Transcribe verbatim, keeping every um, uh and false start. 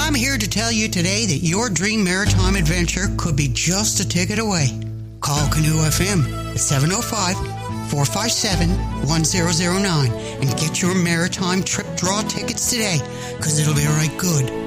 I'm here to tell you today that your dream maritime adventure could be just a ticket away. Call Canoe F M at seven oh five, four five seven, one zero zero nine and get your maritime trip draw tickets today, because it'll be right good.